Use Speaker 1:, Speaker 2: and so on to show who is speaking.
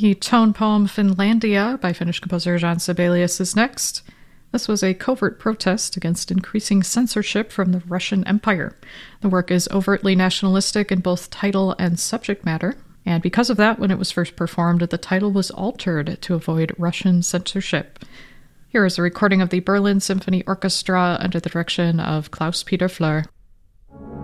Speaker 1: The tone poem Finlandia by Finnish composer Jean Sibelius is next. This was a covert protest against increasing censorship from the Russian Empire. The work is overtly nationalistic in both title and subject matter, and because of that, when it was first performed, the title was altered to avoid Russian censorship. Here is a recording of the Berlin Symphony Orchestra under the direction of Klaus-Peter Fleur.